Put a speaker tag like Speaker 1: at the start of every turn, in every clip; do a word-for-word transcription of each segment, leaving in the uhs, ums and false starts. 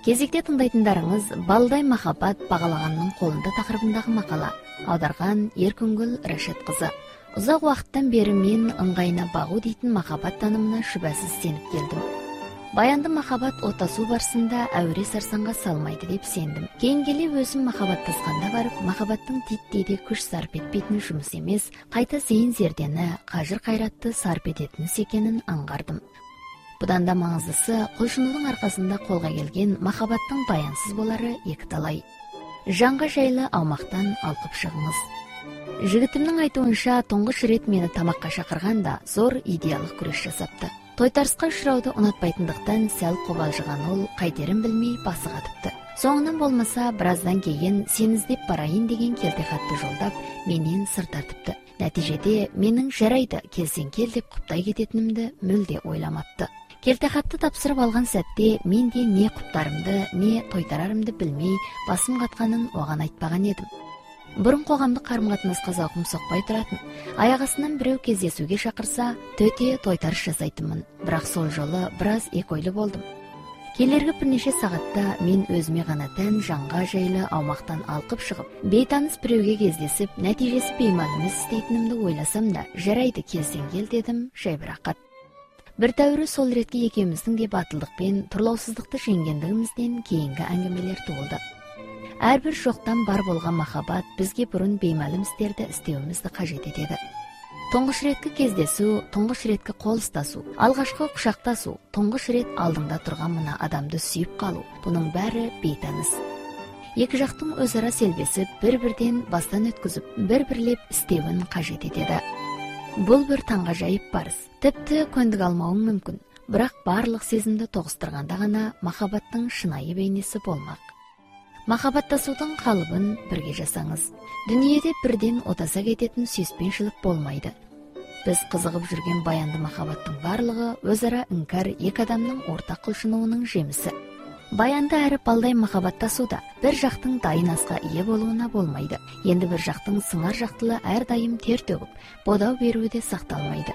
Speaker 1: Кезекте тыңдайтындарыңыз «Балдай махаббат бағалағанның қолында» тақырыбындағы мақала. Аударған Еркүнгүл Рашидқызы. Ұзақ уақыттан бері мен ыңғайына бағу дейтін махаббат танымына шүбәсіз сеніп келдім. Баянды махаббат отасу барысында әуре сарсаңға салмайды деп сендім. Кейін келе өзім махаббаттасқанда барып, махаббаттың титтейде күш сарп етпейтін жұмыс емес, қайта зейін зердені, қажыр қайратты сарп ететін секенін аңғардым. Бұдан да маңыздысы, құлшынудың арқасында қолға келген махаббаттың баянсыз болары екі талай. Жанға жайлы аумақтан алқып шығыңыз. Жігітімнің айтуынша, тұңғыш рет мені тамаққа шақырғанда зор идеялық күрес жасапты. Тойтарысқа ұшырауды ұнатпайтындықтан сәл қобалжыған ол қайтерін білмей басы қатыпты. Соңынан болмаса, біраздан кейін сен іздеп барайын деген келтехатты жолдап, менен сыр тартыпты. Нәтижеде менің жарайды, келсең кел деп құптай кететінімді мүлде ойламапты. Келтехатты тапсырып алған сәтте мен де не құптарымды, не тойтарарымды білмей басым қатқанын оған айтпаған едім. Бұрын қоғамдық қарым-қатынасқа зауқым соқпай тұратын. Аяқ астынан біреу кездесуге шақырса, төте тойтарыс жасайтынмын. Бірақ сол жолы біраз екойлы болдым. Келергі бірнеше сағатта мен өзіме ғана тән жанға жайлы аумақтан алқып шығып, бейтаныс біреуге кездесіп, нәтижесі беймәлім істейтінімді ойласам да, жарайды келсең кел дедім, жайбарақат. Бір тәуірі сол ретке екеуміздің де батылдықпен тұрлаусыздықты жеңгендігімізден кейінгі әңгімелер туылды. Әрбір жоқтан бар болған махаббат бізге бұрын беймәлім істерді істеуімізді қажет етеді. Тұңғыш реткі кездесу, тұңғыш реткі қол ұстасу, алғашқы құшақтасу, тұңғыш рет алдыңда тұрған мына адамды сүйіп қалу, бұның бәрі бейтаныс. Екі жақтың өзара селбесіп, бір-бірден бастан өткізіп, бір-бірлеп істеуін қажет етеді. Бұл бір таңғажайып барыс. Тіпті көндік алмауың мүмкін, бірақ барлық сезімді тоғыстырғанда ғана махаббаттың шынайы бейнесі болмақ. Махаббаттасудың қалыбын бірге жасаңыз. Дүниеде бірден отаса кететін сүйіспеншілік болмайды. Біз қызығып жүрген баянды махаббаттың барлығы өзара іңкәр екі адамның ортақ құлшынуының жемісі. Баянды әрі балдай махаббаттасуда бір жақтың дайын асқа ие болуына болмайды. Енді бір жақтың сыңар жақтылы әрдайым тер төгіп, бодау беруі де сақталмайды.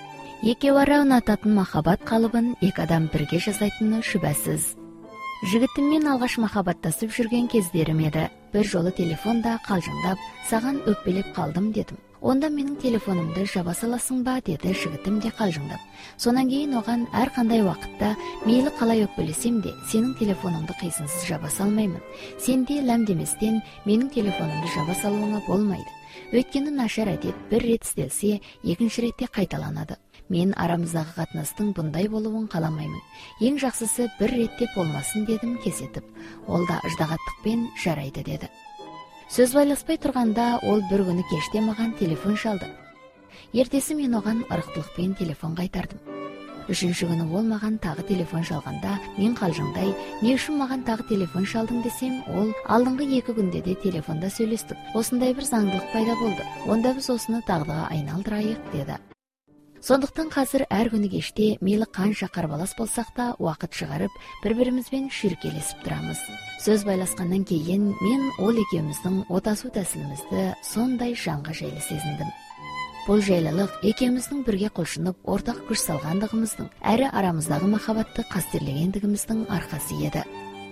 Speaker 1: Екеуара ұнататын махаббат қалыбын екі адам бірге жасайтыны шүбәсіз. Жігітіммен алғаш махаббаттасып жүрген кездерім еді. Бір жолы телефонда қалжыңдап, саған өкпелеп қалдым дедім. Онда менің телефонымды жаба саласың ба деді жігітім де қалжыңдап. Сонан кейін оған әрқандай уақытта мейлі қалай өкпелесем де сенің телефоныңды қисынсыз жаба салмаймын. Сенде ләм деместен менің телефонымды жаба салуыңа болмайды. Өйткені нашар әдет бір рет істелсе, екінші ретте қайталанады. Мен арамыздағы қатынастың бұндай болуын қаламаймын. Ең жақсысы бір ретте болмасын дедім кесетіп. Ол да ыждағаттықпен жарайды деді. Сөз байласпай тұрғанда ол бір күні кеште маған телефон шалды. Ертесі мен оған ырықтылықпен телефон қайтардым. Үшінші күні ол маған тағы телефон шалғанда, мен қалжыңдай, не үшін маған тағы телефон шалдың десем, ол алдыңғы екі күнде де телефонда сөйлестік. Осындай бір заңдылық пайда болды. Онда біз осыны дағдыға айналдырайық деді. Сондықтан қазір әр күні кеште мейлі қанша қарбалас болсақ та уақыт шығарып, бір-бірімізбен шүйіркелесіп тұрамыз. Сөз байласқаннан кейін мен ол екеуміздің отасу тәсілімізді сондай жанға жайлы сезіндім. Бұл жайлылық екеуміздің бірге құлшынып, ортақ күш салғандығымыздың, әрі арамыздағы махаббатты қастерлегендігіміздің арқасы еді.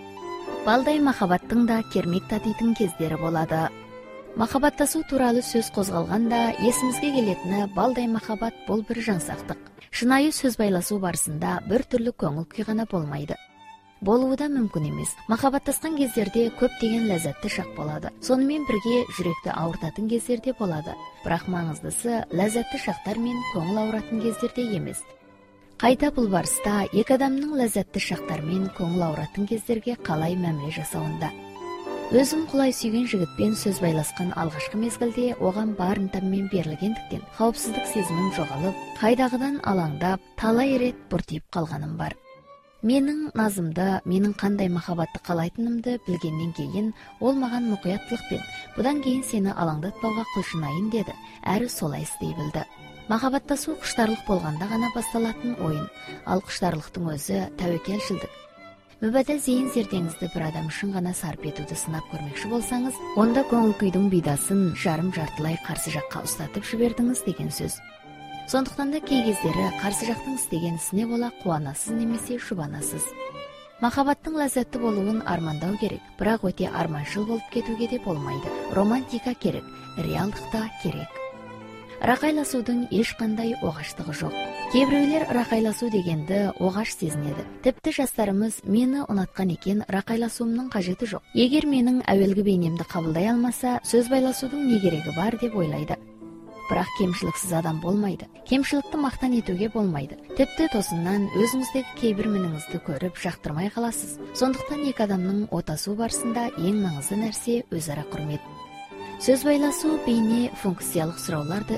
Speaker 1: Балдай махаббаттың да кермек татитын кездері болады. Махаббаттасу туралы сөз қозғалғанда есімізге келетіні балдай махаббат бұл бір жаңсақтық. Шынайы сөз байласу барысында бір түрлі көңіл күй ғана болмайды. Болуы да мүмкін емес. Махаббаттасқан кездерде көптеген ләззатты шақ болады. Сонымен бірге жүректі ауыртатын кездерде болады. Бірақ маңыздысы ләззатты шақтар мен көңіл ауыратын кездерде емес. Қайта бұл барыста екі адамның ләззатты шақтар мен көңіл ауыратын кездерге қалай мәміле жасауында. Өзім құлай сүйген жігітпен сөз байласқан алғашқы мезгілде оған бар ынтаммен берілгендіктен қауіпсіздік сезімім жоғалып, қайдағыдан алаңдап, талай рет бұртиып қалғаным бар. Менің назымды, менің қандай махаббатты қалайтынымды білгеннен кейін ол маған мұқияттылықпен, бұдан кейін сені алаңдатпауға құлшынайын деді, әрі солай істей білді. Махаббаттасу құштарлық болғанда ғана басталатын ойын, ал құштарлықтың өзі тәуекелшілдік. Мүбәділ зейін зердеңізді бір адам үшін ғана сарп етуді сынап көрмекші болсаңыз, онда көңіл күйдің бидасын жарым жартылай қарсы жаққа ұстатып жібердіңіз деген сөз. Сондықтан да кей кездері қарсы жақтың істеген ісіне бола қуанасыз немесе жұбанасыз. Махаббаттың ләззәтті болуын армандау керек, бірақ өте арманшыл болып кетуге де болмайды. Романтика керек, реалдықта керек. Рақайласудың ешқандай оғаштығы жоқ. Кейбіреулер рақайласу дегенді оғаш сезінеді. Тіпті жастарымыз мені ұнатқан екен, рақайласуымның қажеті жоқ. Егер менің әуелгі бейнемді қабылдай алмаса, сөз байласудың не керегі бар деп ойлайды. Бірақ кемшіліксіз адам болмайды. Кемшілікті мақтан етуге болмайды. Тіпті тосыннан өзіңіздегі кейбір мініңізді көріп жақтырмай қаласыз. Сондықтан екі адамның отасу барысында ең маңызды нәрсе өзара құрмет. Сөз байласу бейне функциялық сұрауларды